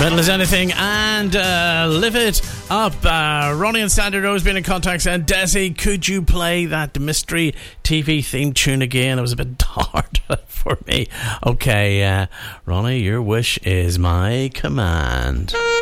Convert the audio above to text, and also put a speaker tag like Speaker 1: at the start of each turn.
Speaker 1: Metal as Anything and Live It Up. Ronnie and Sandra Rose been in contact, and Desi, could you play that mystery TV theme tune again? It was a bit hard for me. Okay, Ronnie, your wish is my command.